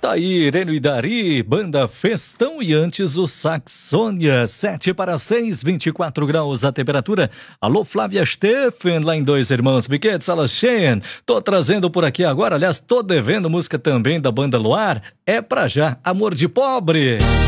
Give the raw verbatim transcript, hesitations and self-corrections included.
Tá aí, Irene e Dari, banda Festão e antes o Saxônia, sete para seis, vinte e quatro graus a temperatura. Alô, Flávia Steffen, lá em Dois Irmãos Biquetes, Alachen. Tô trazendo por aqui agora, aliás, tô devendo música também da banda Luar. É pra já, Amor de Pobre.